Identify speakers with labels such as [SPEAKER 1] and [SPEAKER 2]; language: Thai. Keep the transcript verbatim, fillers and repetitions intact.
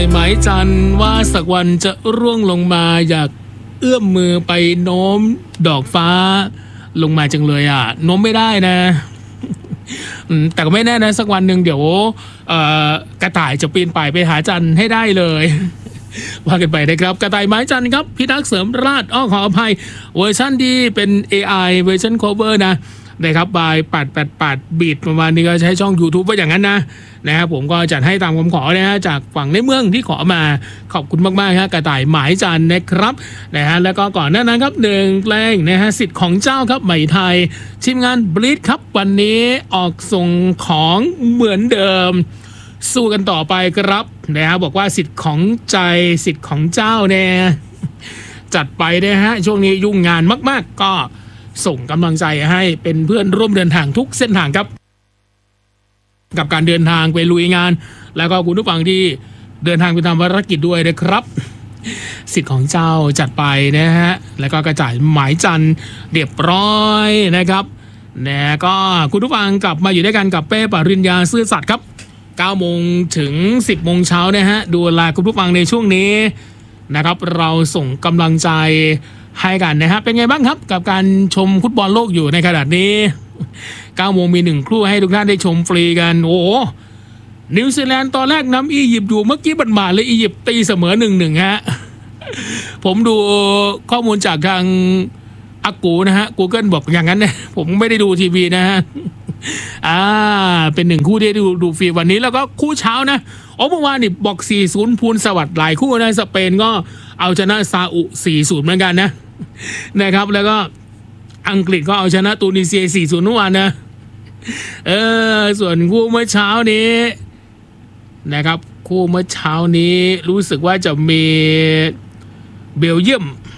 [SPEAKER 1] หมายจันว่าสักวันจะร่วงลงมาอยากเอื้อมมือไปโน้มดอกฟ้าลงมาจังเลยอ่ะโน้มไม่ได้นะแต่ก็ไม่แน่นะสักวันหนึ่งเดี๋ยวกระต่ายจะปีนป่ายไปหาจันให้ได้เลยว่ากันไปนะครับกระต่ายไม้จันครับพิทักษ์เสริมราชอ้อขออภัยเวอร์ชันที่เป็น เอ ไอ เวอร์ชัน cover นะนะครับบายปัดปัดปัดบีดประมาณนี้ก็ใช้ช่อง YouTube ว่าอย่างนั้นนะนะครับผมก็จัดให้ตามคำขอนะฮะจากฝั่งในเมืองที่ขอมาขอบคุณมากๆครับกระต่ายหมายจันนะครับนะฮะแล้วก็ก่อนหน้านั้นครับหนึ่งเพลงนะฮะสิทธิ์ของเจ้าครับใหม่ไทยทีมงานบลิทครับวันนี้ออกส่งของเหมือนเดิมสู้กันต่อไปครับนะฮะบอกว่าสิทธิ์ของใจสิทธิ์ของเจ้าเนี่ยจัดไปนะฮะช่วงนี้ยุ่งงานมากๆก็ส่งกำลังใจให้เป็นเพื่อนร่วมเดินทางทุกเส้นทางครับกับการเดินทางไปลุยงานแล้วก็คุณผู้ฟังที่เดินทางไปทำภารกิจด้วยนะครับสิทธิ์ของเจ้าจัดไปนะฮะแล้วก็กระจายหมายจันเรียบร้อยนะครับนะก็คุณผู้ฟังกลับมาอยู่ด้วยกันกับเป้ปริญญาซื่อสัตย์ครับเก้าโมงถึงสิบโมงเช้านะฮะดูแลคุณผู้ฟังในช่วงนี้นะครับเราส่งกำลังใจให้กันนะฮะเป็นไงบ้างครับกับการชมฟุตบอลโลกอยู่ในขณะนี้เก้าโมงมีหนึ่งครู่ให้ทุกท่านได้ชมฟรีกันโอ้นิวซีแลนด์ตอนแรกนำอียิปต์อยู่เมื่อกี้บันมาเลยอียิปต์ตีเสมอหนึ่งหนึ่งฮะผมดูข้อมูลจากทางอากูนะฮะ Google บอกอย่างนั้นนะผมไม่ได้ดูทีวีนะฮะอ่าเป็นหนึ่งคู่ที่ดูดูฟรีวันนี้แล้วก็คู่เช้านะโอ้เมื่อวานนี่บอก สี่ศูนย์ พูนสวัสดิ์หลายคู่นะสเปนก็เอาชนะซาอุ สี่ศูนย์ เหมือนกันนะนะครับแล้วก็อังกฤษก็เอาชนะตูนิเซีย สี่ศูนย์ เมื่อวานนะเออส่วนคู่เมื่อเช้านี้นะครับคู่เมื่อเช้านี้รู้สึกว่าจะมีเบลเยียม